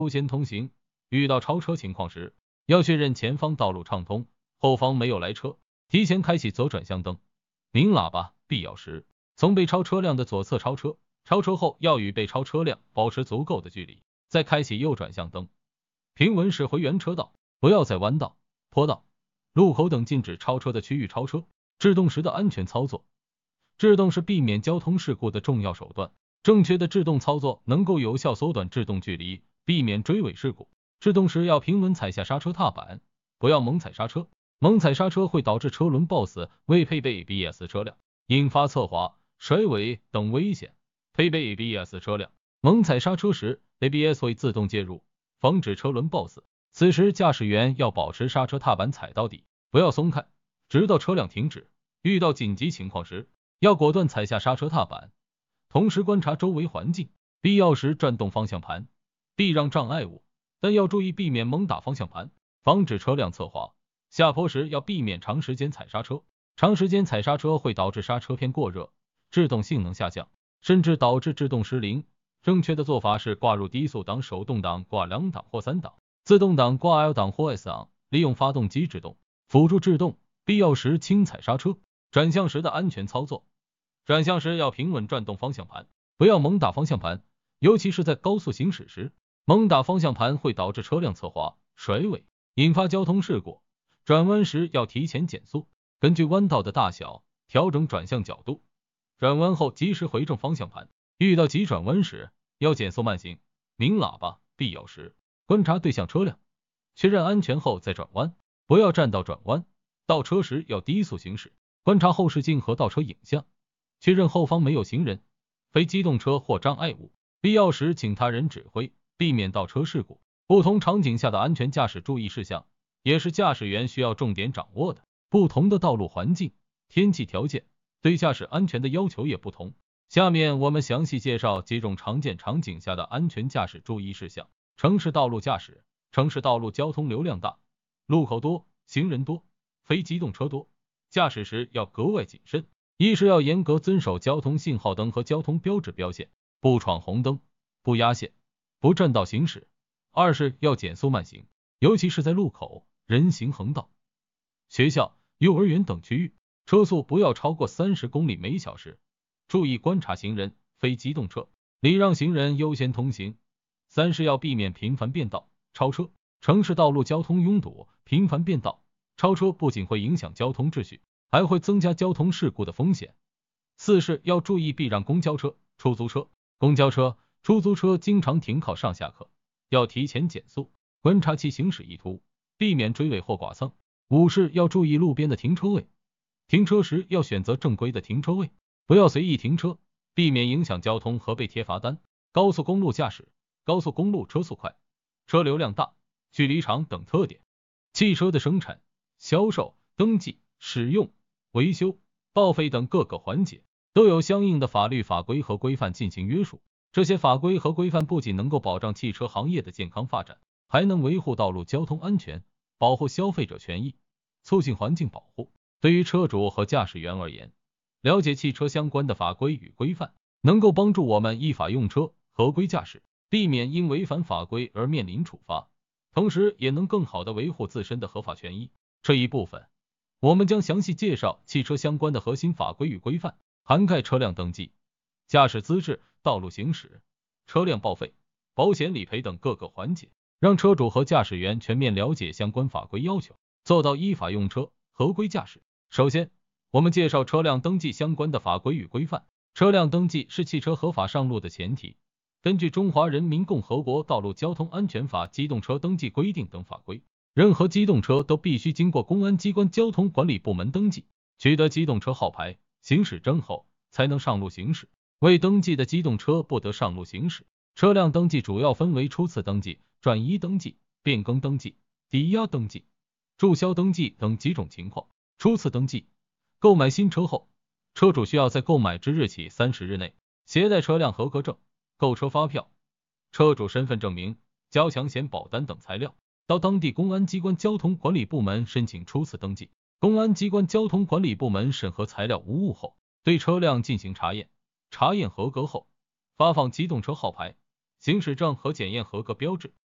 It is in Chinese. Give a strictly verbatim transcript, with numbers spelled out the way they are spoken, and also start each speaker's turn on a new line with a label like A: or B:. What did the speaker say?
A: 优先通行。遇到超车情况时，要确认前方道路畅通，后方没有来车，提前开启左转向灯、鸣喇叭，必要时从被超车辆的左侧超车，超车后要与被超车辆保持足够的距离，再开启右转向灯。平稳时回原车道，不要在弯道、坡道、路口等禁止超车的区域超车。制动时的安全操作。制动是避免交通事故的重要手段，正确的制动操作能够有效缩短制动距离，避免追尾事故。制动时要平稳踩下刹车踏板，不要猛踩刹车，猛踩刹车会导致车轮抱死未配备 A B S 车辆，引发侧滑、甩尾等危险。配备 A B S 车辆，猛踩刹车时 A B S 会自动介入，防止车轮抱死。此时驾驶员要保持刹车踏板踩到底，不要松开，直到车辆停止。遇到紧急情况时，要果断踩下刹车踏板，同时观察周围环境，必要时转动方向盘，避让障碍物，但要注意避免猛打方向盘，防止车辆侧滑。下坡时要避免长时间踩刹车，长时间踩刹车会导致刹车片过热，制动性能下降，甚至导致制动失灵。正确的做法是挂入低速档、手动挡挂两档或三档，自动挡挂 L 档或 S 档，利用发动机制动，辅助制动，必要时轻踩刹车。转向时的安全操作。转向时要平稳转动方向盘，不要猛打方向盘，尤其是在高速行驶时，猛打方向盘会导致车辆侧滑、甩尾，引发交通事故。转弯时要提前减速，根据弯道的大小调整转向角度，转弯后及时回正方向盘。遇到急转弯时要减速慢行，鸣喇叭，必要时观察对向车辆，确认安全后再转弯，不要占道转弯。倒车时要低速行驶，观察后视镜和倒车影像，确认后方没有行人、非机动车或障碍物，必要时请他人指挥，避免倒车事故。不同场景下的安全驾驶注意事项，也是驾驶员需要重点掌握的。不同的道路环境、天气条件，对驾驶安全的要求也不同。下面我们详细介绍几种常见场景下的安全驾驶注意事项。城市道路驾驶。城市道路交通流量大，路口多，行人多，非机动车多，驾驶时要格外谨慎。一是要严格遵守交通信号灯和交通标志标线，不闯红灯，不压线，不占道行驶。二是要减速慢行，尤其是在路口、人行横道、学校、幼儿园等区域，车速不要超过三十公里每小时。注意观察行人、非机动车，礼让行人优先通行。三是要避免频繁变道、超车。城市道路交通拥堵，频繁变道、超车不仅会影响交通秩序，还会增加交通事故的风险。四是要注意避让公交车、出租车。公交车、出租车经常停靠上下客，要提前减速，观察其行驶意图，避免追尾或剐蹭。五是要注意路边的停车位，停车时要选择正规的停车位，不要随意停车，避免影响交通和被贴罚单。高速公路驾驶。高速公路车速快、车流量大、距离长等特点。汽车的生产、销售、登记、使用、维修、报废等各个环节都有相应的法律法规和规范进行约束。这些法规和规范不仅能够保障汽车行业的健康发展，还能维护道路交通安全，保护消费者权益，促进环境保护。对于车主和驾驶员而言，了解汽车相关的法规与规范，能够帮助我们依法用车、合规驾驶，避免因违反法规而面临处罚，同时也能更好地维护自身的合法权益。这一部分，我们将详细介绍汽车相关的核心法规与规范，涵盖车辆登记、驾驶资质、道路行驶、车辆报废、保险理赔等各个环节，让车主和驾驶员全面了解相关法规要求，做到依法用车、合规驾驶。首先，我们介绍车辆登记相关的法规与规范。车辆登记是汽车合法上路的前提。根据《中华人民共和国道路交通安全法》机动车登记规定等法规，任何机动车都必须经过公安机关交通管理部门登记，取得机动车号牌、行驶证后才能上路行驶。未登记的机动车不得上路行驶。车辆登记主要分为初次登记、转移登记、变更登记、抵押登记、注销登记等几种情况。初次登记，购买新车后，车主需要在购买之日起三十日内携带车辆合格证、购车发票、车主身份证明、交强险保单等材料，到当地公安机关交通管理部门申请初次登记。公安机关交通管理部门审核材料无误后，对车辆进行查验，查验合格后，发放机动车号牌、行驶证和检验合格标志。